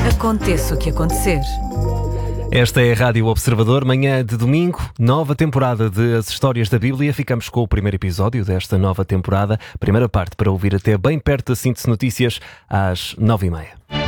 Aconteça o que acontecer. Esta é a Rádio Observador, manhã de domingo, nova temporada de As Histórias da Bíblia. Ficamos com o primeiro episódio desta nova temporada, primeira parte para ouvir até bem perto da síntese notícias às 9h30.